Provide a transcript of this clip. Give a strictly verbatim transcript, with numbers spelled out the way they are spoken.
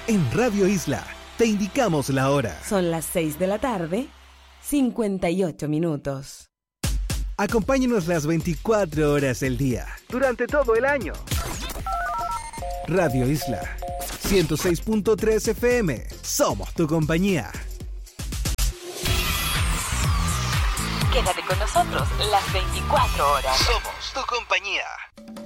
En Radio Isla te indicamos la hora. Son las seis de la tarde, cincuenta y ocho minutos. Acompáñanos las veinticuatro horas del día, durante todo el año. Radio Isla, ciento seis punto tres F M. Somos tu compañía. Quédate con nosotros las veinticuatro horas. Somos tu compañía.